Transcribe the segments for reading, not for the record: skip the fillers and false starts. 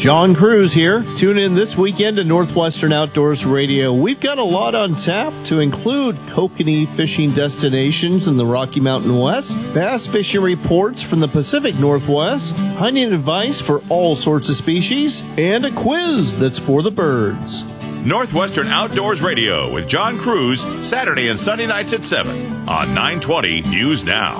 John Cruz here. Tune in this weekend to Northwestern Outdoors Radio. We've got a lot on tap to include kokanee fishing destinations in the Rocky Mountain West, bass fishing reports from the Pacific Northwest, hunting advice for all sorts of species, and a quiz that's for the birds. Northwestern Outdoors Radio with John Cruz, Saturday and Sunday nights at 7 on 920 News Now.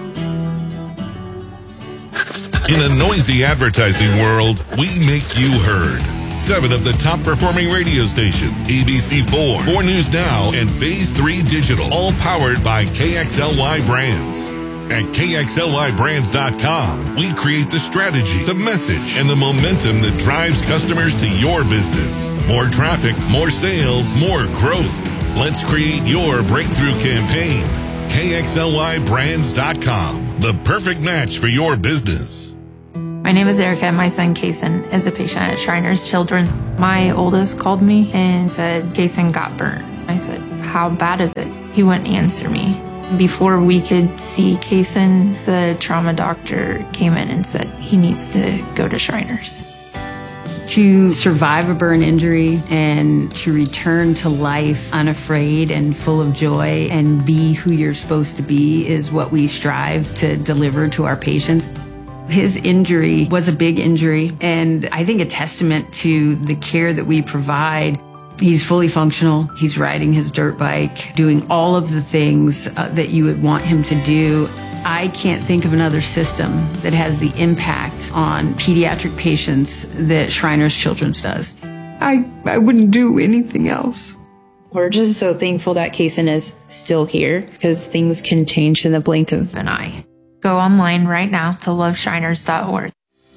In a noisy advertising world, we make you heard. 7 of the top performing radio stations, ABC4, 4 News Now, and Phase 3 Digital, all powered by KXLY Brands. At KXLYBrands.com, we create the strategy, the message, and the momentum that drives customers to your business. More traffic, more sales, more growth. Let's create your breakthrough campaign. KXLYBrands.com, the perfect match for your business. My name is Erica, and my son Kason is a patient at Shriners Children. My oldest called me and said Kason got burnt. I said, how bad is it? He wouldn't answer me. Before we could see Kason, the trauma doctor came in and said he needs to go to Shriners. To survive a burn injury and to return to life unafraid and full of joy and be who you're supposed to be is what we strive to deliver to our patients. His injury was a big injury, and I think a testament to the care that we provide. He's fully functional. He's riding his dirt bike, doing all of the things that you would want him to do. I can't think of another system that has the impact on pediatric patients that Shriners Children's does. I wouldn't do anything else. We're just so thankful that Kason is still here because things can change in the blink of an eye. Go online right now to loveshriners.org.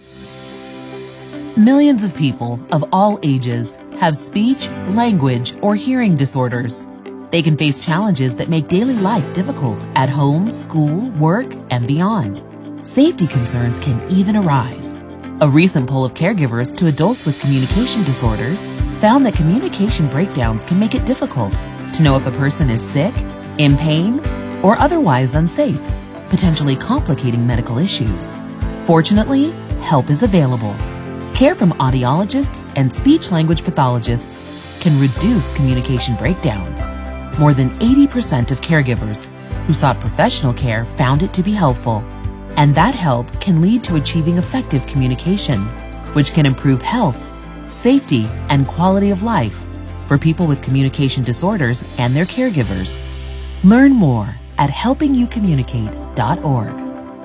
Millions of people of all ages have speech, language, or hearing disorders. They can face challenges that make daily life difficult at home, school, work, and beyond. Safety concerns can even arise. A recent poll of caregivers to adults with communication disorders found that communication breakdowns can make it difficult to know if a person is sick, in pain, or otherwise unsafe, potentially complicating medical issues. Fortunately, help is available. Care from audiologists and speech-language pathologists can reduce communication breakdowns. More than 80% of caregivers who sought professional care found it to be helpful, and that help can lead to achieving effective communication, which can improve health, safety, and quality of life for people with communication disorders and their caregivers. Learn more at helpingyoucommunicate.org.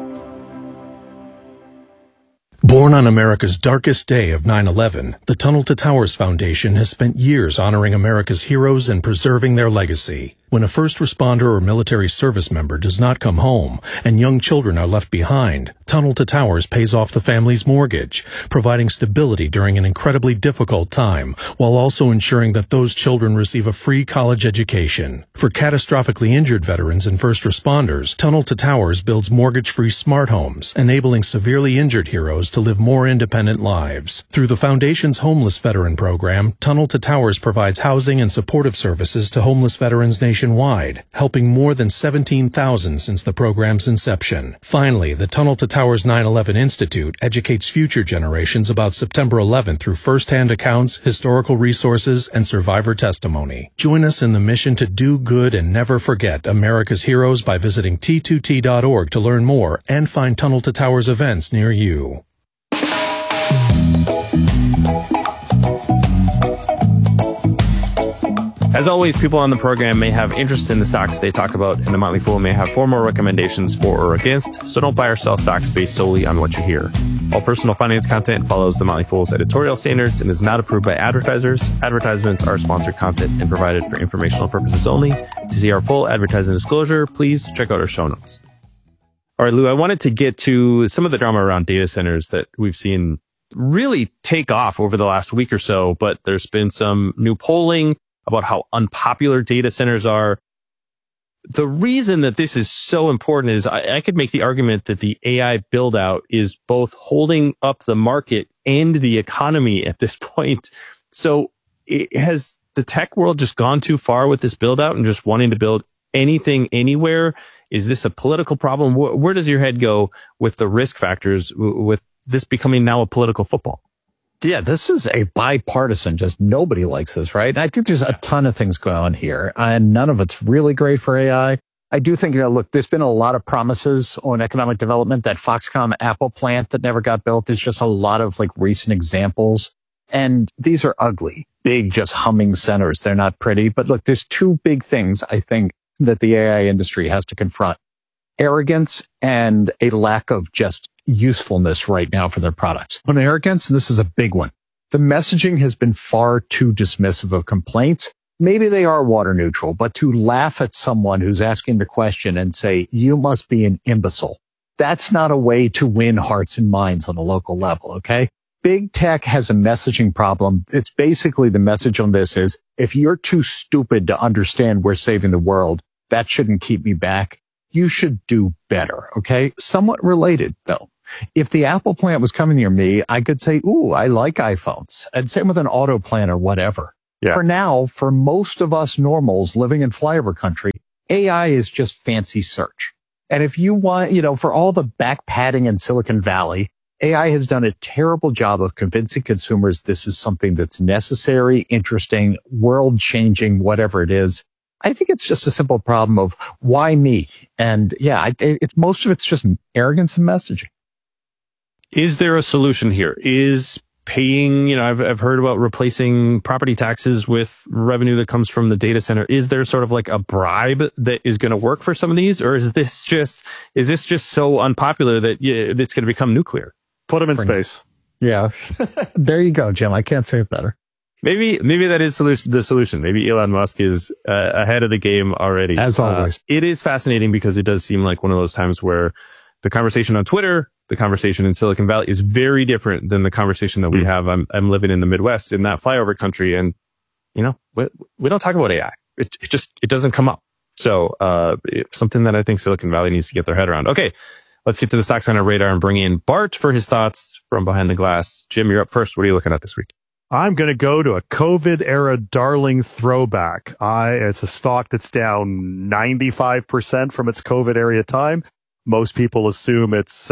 Born on America's darkest day of 9/11, the Tunnel to Towers Foundation has spent years honoring America's heroes and preserving their legacy. When a first responder or military service member does not come home and young children are left behind, Tunnel to Towers pays off the family's mortgage, providing stability during an incredibly difficult time, while also ensuring that those children receive a free college education. For catastrophically injured veterans and first responders, Tunnel to Towers builds mortgage-free smart homes, enabling severely injured heroes to live more independent lives. Through the Foundation's Homeless Veteran Program, Tunnel to Towers provides housing and supportive services to homeless veterans nationwide, helping more than 17,000 since the program's inception. Finally, the Tunnel to Towers 9/11 Institute educates future generations about September 11th through first-hand accounts, historical resources, and survivor testimony. Join us in the mission to do good and never forget America's heroes by visiting T2T.org to learn more and find Tunnel to Towers events near you. As always, people on the program may have interest in the stocks they talk about, and the Motley Fool may have formal recommendations for or against, so don't buy or sell stocks based solely on what you hear. All personal finance content follows the Motley Fool's editorial standards and is not approved by advertisers. Advertisements are sponsored content and provided for informational purposes only. To see our full advertising disclosure, please check out our show notes. All right, Lou, I wanted to get to some of the drama around data centers that we've seen really take off over the last week or so, but there's been some new polling about how unpopular data centers are. The reason that this is so important is I could make the argument that the AI build out is both holding up the market and the economy at this point. So has the tech world just gone too far with this build out and just wanting to build anything anywhere? Is this a political problem? Where does your head go with the risk factors with this becoming now a political football? Yeah, this is a bipartisan, just nobody likes this, right? And I think there's a ton of things going on here, and none of it's really great for AI. I do think, look, there's been a lot of promises on economic development. That Foxconn Apple plant that never got built. There's just a lot of recent examples. And these are ugly, big, just humming centers. They're not pretty. But look, there's two big things I think that the AI industry has to confront. Arrogance and a lack of just usefulness right now for their products. On arrogance, this is a big one. The messaging has been far too dismissive of complaints. Maybe they are water neutral, but to laugh at someone who's asking the question and say, you must be an imbecile, that's not a way to win hearts and minds on a local level, okay? Big tech has a messaging problem. It's basically the message on this is, if you're too stupid to understand we're saving the world, that shouldn't keep me back. You should do better, okay? Somewhat related, though. If the Apple plant was coming near me, I could say, ooh, I like iPhones. And same with an auto plant or whatever. Yeah. For now, for most of us normals living in flyover country, AI is just fancy search. And if you want, for all the back padding in Silicon Valley, AI has done a terrible job of convincing consumers this is something that's necessary, interesting, world-changing, whatever it is. I think it's just a simple problem of why me? And yeah, it's most of it's just arrogance and messaging. Is there a solution here? Is paying, I've heard about replacing property taxes with revenue that comes from the data center. Is there sort of a bribe that is going to work for some of these? Or is this just so unpopular that it's going to become nuclear? Put them in space. Yeah. There you go, Jim. I can't say it better. Maybe that is the solution. Maybe Elon Musk is ahead of the game already. As always. It is fascinating because it does seem like one of those times where the conversation on Twitter, the conversation in Silicon Valley is very different than the conversation that we have. I'm living in the Midwest in that flyover country, and we don't talk about AI. It doesn't come up. So it's something that I think Silicon Valley needs to get their head around. Okay, let's get to the stocks on our radar and bring in Bart for his thoughts from behind the glass. Jim, you're up first. What are you looking at this week? I'm going to go to a COVID era darling throwback. It's a stock that's down 95% from its COVID era time. Most people assume it's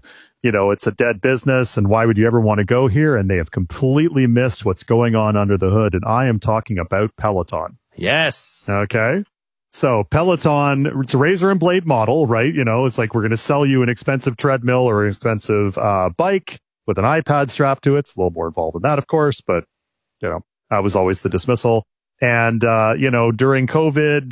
it's a dead business, and why would you ever want to go here? And they have completely missed what's going on under the hood. And I am talking about Peloton. Yes. Okay. So Peloton, it's a razor and blade model, right? It's like we're going to sell you an expensive treadmill or an expensive bike with an iPad strapped to it. It's a little more involved than that, of course, but that was always the dismissal. And, during COVID,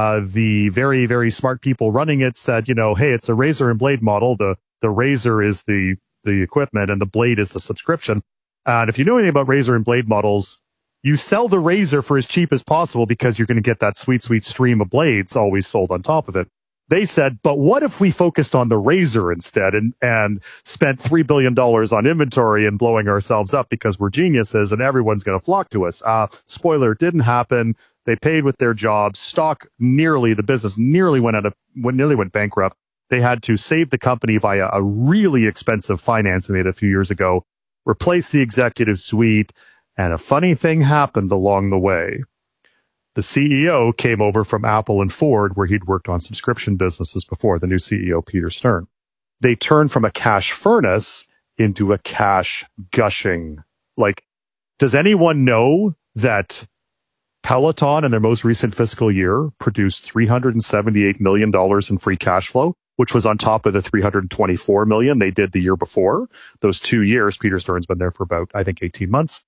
the very, very smart people running it said, hey, it's a razor and blade model. The razor is the equipment and the blade is the subscription. And if you know anything about razor and blade models, you sell the razor for as cheap as possible because you're going to get that sweet, sweet stream of blades always sold on top of it. They said, but what if we focused on the razor instead and spent $3 billion on inventory and blowing ourselves up because we're geniuses and everyone's going to flock to us? Spoiler, it didn't happen. They paid with their jobs. The business nearly went bankrupt. They had to save the company via a really expensive financing they did a few years ago, replace the executive suite, and a funny thing happened along the way. The CEO came over from Apple and Ford, where he'd worked on subscription businesses before, the new CEO, Peter Stern. They turned from a cash furnace into a cash gushing. Does anyone know that Peloton in their most recent fiscal year produced $378 million in free cash flow, which was on top of the $324 million they did the year before? Those 2 years, Peter Stern's been there for about, I think, 18 months.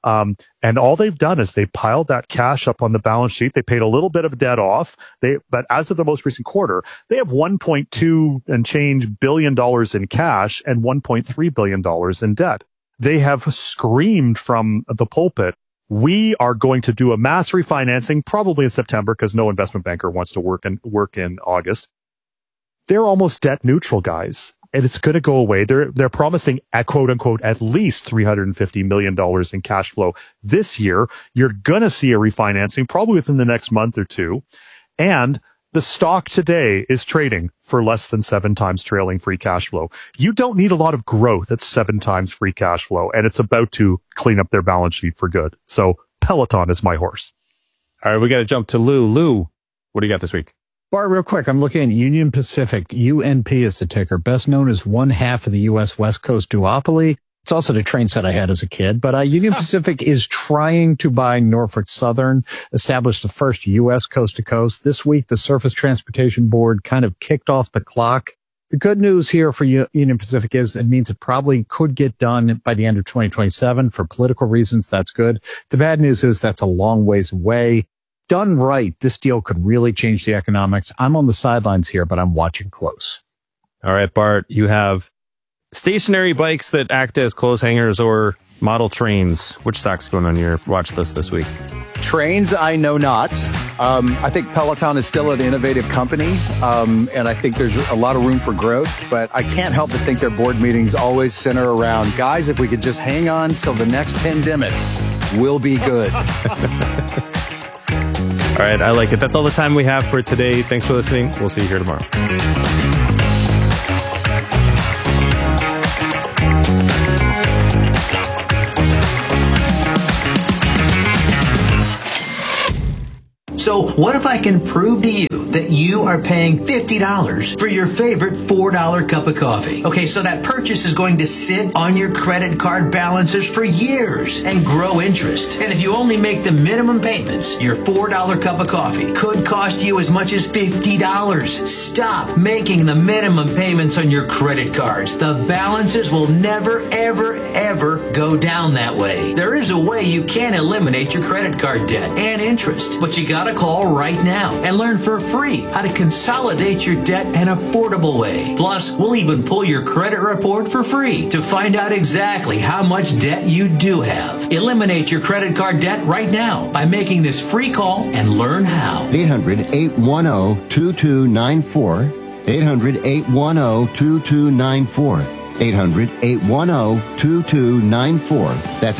And all they've done is they piled that cash up on the balance sheet. They paid a little bit of debt off. But as of the most recent quarter, they have $1.2 and change billion in cash and $1.3 billion in debt. They have screamed from the pulpit, we are going to do a mass refinancing, probably in September, because no investment banker wants to work in August. They're almost debt neutral, guys. And it's going to go away. They're promising, quote unquote, at least $350 million in cash flow this year. You're going to see a refinancing probably within the next month or two. And the stock today is trading for less than 7 times trailing free cash flow. You don't need a lot of growth at 7 times free cash flow. And it's about to clean up their balance sheet for good. So Peloton is my horse. All right, we got to jump to Lou. Lou, what do you got this week? Bart, real quick, I'm looking at Union Pacific. UNP is the ticker, best known as one half of the U.S. West Coast duopoly. It's also the train set I had as a kid. But Union Pacific is trying to buy Norfolk Southern, establish the first U.S. coast-to-coast. This week, the Surface Transportation Board kind of kicked off the clock. The good news here for Union Pacific is it means it probably could get done by the end of 2027. For political reasons, that's good. The bad news is that's a long ways away. Done right, this deal could really change the economics. I'm on the sidelines here, but I'm watching close. All right, Bart, you have stationary bikes that act as clothes hangers or model trains. Which stock's going on your watch list this week? Trains, I know not. I think Peloton is still an innovative company, and I think there's a lot of room for growth, but I can't help but think their board meetings always center around, guys, if we could just hang on till the next pandemic, we'll be good. All right, I like it. That's all the time we have for today. Thanks for listening. We'll see you here tomorrow. So what if I can prove to you that you are paying $50 for your favorite $4 cup of coffee? Okay, so that purchase is going to sit on your credit card balances for years and grow interest. And if you only make the minimum payments, your $4 cup of coffee could cost you as much as $50. Stop making the minimum payments on your credit cards. The balances will never, ever, ever go down that way. There is a way you can eliminate your credit card debt and interest, but you gotta call right now and learn for free how to consolidate your debt an affordable way. Plus, we'll even pull your credit report for free to find out exactly how much debt you do have. Eliminate your credit card debt right now by making this free call and learn how. 800-810-2294. 800-810-2294. 800-810-2294. That's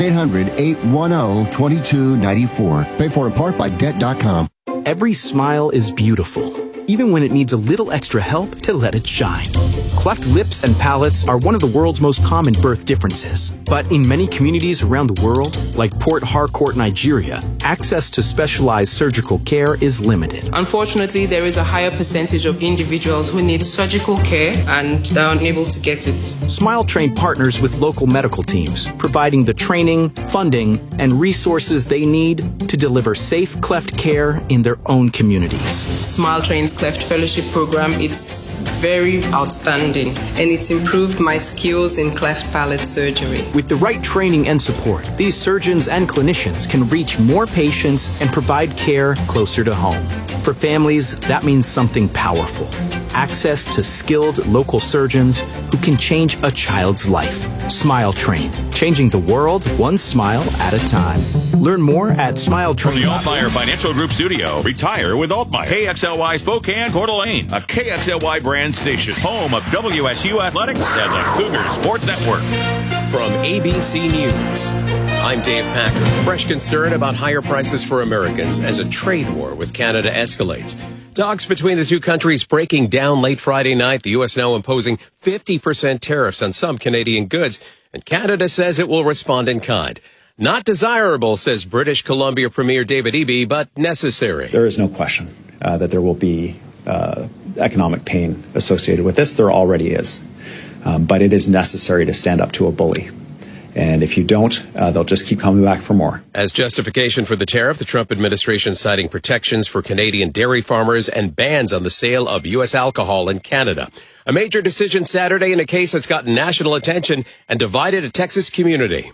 800-810-2294. Paid for in part by Debt.com. Every smile is beautiful, even when it needs a little extra help to let it shine. Cleft lips and palates are one of the world's most common birth differences. But in many communities around the world, like Port Harcourt, Nigeria, access to specialized surgical care is limited. Unfortunately, there is a higher percentage of individuals who need surgical care and are unable to get it. Smile Train partners with local medical teams, providing the training, funding, and resources they need to deliver safe cleft care in their own communities. Smile Train's Cleft Fellowship Program, it's very outstanding, and it's improved my skills in cleft palate surgery. With the right training and support, these surgeons and clinicians can reach more patients and provide care closer to home. For families, that means something powerful. Access to skilled local surgeons who can change a child's life. Smile Train, changing the world one smile at a time. Learn more at SmileTrain. From the Altmaier Financial Group studio, retire with Altmaier. KXLY Spokane, Coeur d'Alene, a KXLY brand station, home of WSU Athletics and the Cougar Sports Network. From ABC News, I'm Dave Packer. Fresh concern about higher prices for Americans as a trade war with Canada escalates. Talks between the two countries breaking down late Friday night. The U.S. now imposing 50% tariffs on some Canadian goods, and Canada says it will respond in kind. Not desirable, says British Columbia Premier David Eby, but necessary. There is no question that there will be economic pain associated with this. There already is. But it is necessary to stand up to a bully. And if you don't, they'll just keep coming back for more. As justification for the tariff, the Trump administration citing protections for Canadian dairy farmers and bans on the sale of U.S. alcohol in Canada. A major decision Saturday in a case that's gotten national attention and divided a Texas community.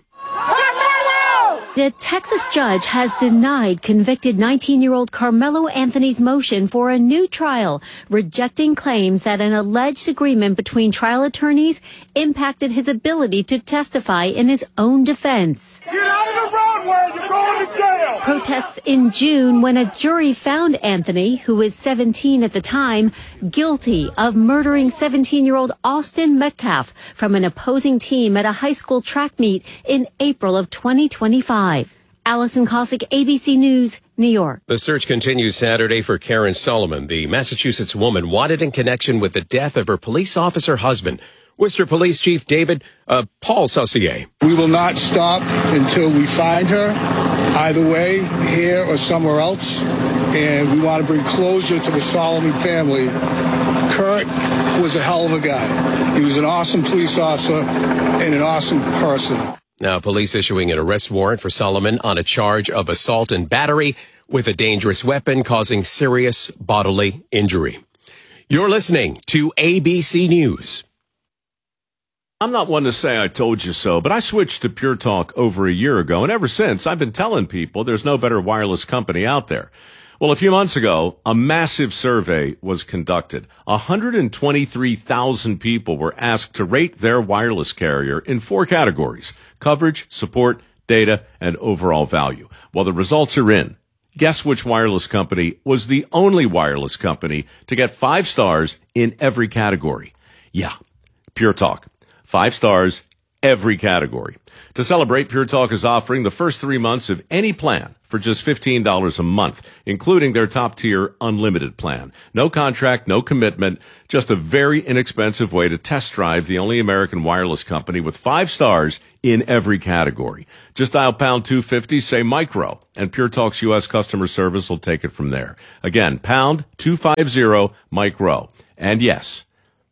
The Texas judge has denied convicted 19-year-old Carmelo Anthony's motion for a new trial, rejecting claims that an alleged agreement between trial attorneys impacted his ability to testify in his own defense. Get out of the roadway, you're going to jail! Protests in June when a jury found Anthony, who was 17 at the time, guilty of murdering 17-year-old Austin Metcalf from an opposing team at a high school track meet in April of 2025. Allison Cossack, ABC News, New York. The search continues Saturday for Karen Solomon, the Massachusetts woman wanted in connection with the death of her police officer husband. Worcester Police Chief Paul Saucier. We will not stop until we find her, either way, here or somewhere else. And we want to bring closure to the Solomon family. Kurt was a hell of a guy. He was an awesome police officer. and an awesome person. Now, police issuing an arrest warrant for Solomon on a charge of assault and battery with a dangerous weapon causing serious bodily injury. You're listening to ABC News. I'm not one to say I told you so, but I switched to Pure Talk over a year ago, and ever since, I've been telling people there's no better wireless company out there. Well, a few months ago, a massive survey was conducted. 123,000 people were asked to rate their wireless carrier in 4 categories: coverage, support, data, and overall value. Well, the results are in. Guess which wireless company was the only wireless company to get 5 stars in every category? Yeah, Pure Talk. 5 stars, every category. To celebrate, Pure Talk is offering the first 3 months of any plan for just $15 a month, including their top-tier unlimited plan. No contract, no commitment, just a very inexpensive way to test drive the only American wireless company with 5 stars in every category. Just dial pound 250, say micro, and Pure Talk's U.S. customer service will take it from there. Again, pound 250 micro. And yes,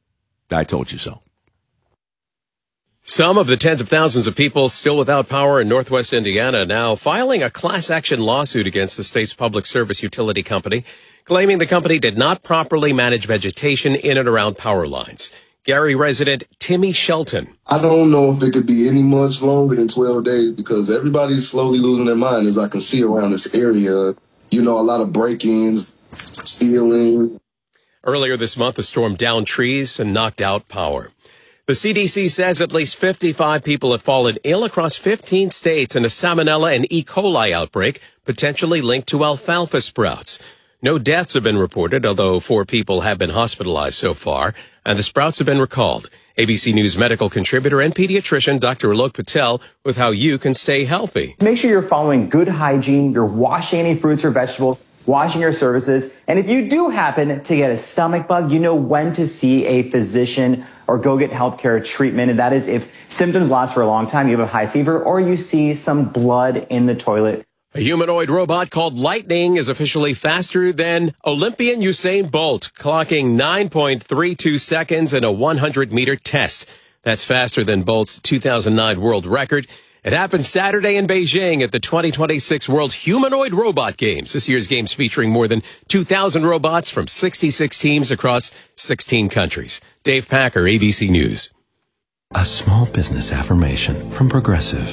I told you so. Some of the tens of thousands of people still without power in Northwest Indiana now filing a class action lawsuit against the state's public service utility company, claiming the company did not properly manage vegetation in and around power lines. Gary resident Timmy Shelton. I don't know if it could be any much longer than 12 days because everybody's slowly losing their mind, as I can see around this area. You know, a lot of break-ins, stealing. Earlier this month, the storm downed trees and knocked out power. The CDC says at least 55 people have fallen ill across 15 states in a salmonella and E. coli outbreak, potentially linked to alfalfa sprouts. No deaths have been reported, although 4 people have been hospitalized so far, and the sprouts have been recalled. ABC News medical contributor and pediatrician Dr. Alok Patel with how you can stay healthy. Make sure you're following good hygiene, you're washing any fruits or vegetables, washing your surfaces, and if you do happen to get a stomach bug, you know when to see a physician or go get healthcare treatment, and that is if symptoms last for a long time, you have a high fever, or you see some blood in the toilet. A humanoid robot called Lightning is officially faster than Olympian Usain Bolt, clocking 9.32 seconds in a 100-meter test. That's faster than Bolt's 2009 world record. It happened Saturday in Beijing at the 2026 World Humanoid Robot Games. This year's games featuring more than 2,000 robots from 66 teams across 16 countries. Dave Packer, ABC News. A small business affirmation from Progressive.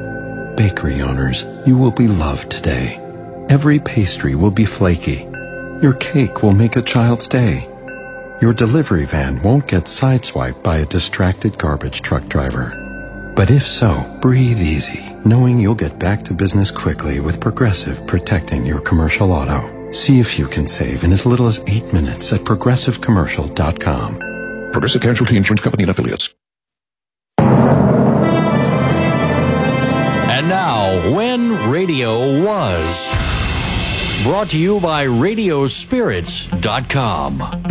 Bakery owners, you will be loved today. Every pastry will be flaky. Your cake will make a child's day. Your delivery van won't get sideswiped by a distracted garbage truck driver. But if so, breathe easy, knowing you'll get back to business quickly with Progressive protecting your commercial auto. See if you can save in as little as 8 minutes at progressivecommercial.com. Progressive Casualty Insurance Company and Affiliates. And now, When Radio Was. Brought to you by Radiospirits.com.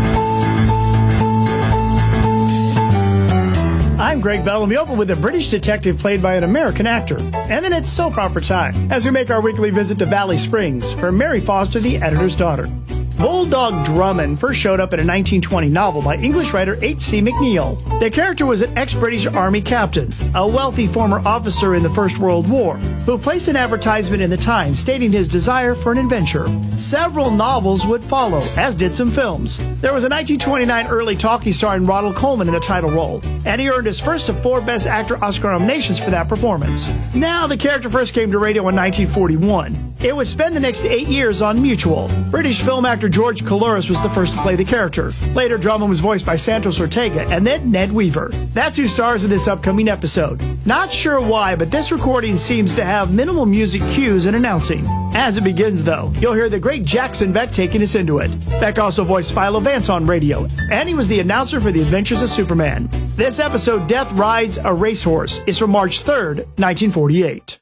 I'm Greg Bell, and we open with a British detective played by an American actor. And then it's soap opera time, as we make our weekly visit to Valley Springs for Mary Foster, the editor's daughter. Bulldog Drummond first showed up in a 1920 novel by English writer H.C. McNeill. The character was an ex-British Army captain, a wealthy former officer in the First World War, who placed an advertisement in the Times stating his desire for an adventure. Several novels would follow, as did some films. There was a 1929 early talkie starring Ronald Colman in the title role, and he earned his first of 4 Best Actor Oscar nominations for that performance. Now, the character first came to radio in 1941. It would spend the next 8 years on Mutual. British film actor George Coulouris was the first to play the character. Later, Drummond was voiced by Santos Ortega and then Ned Weaver. That's who stars in this upcoming episode. Not sure why, but this recording seems to have minimal music cues and announcing. As it begins, though, you'll hear the great Jackson Beck taking us into it. Beck also voiced Philo Vance on radio, and he was the announcer for The Adventures of Superman. This episode, Death Rides a Racehorse, is from March 3rd, 1948.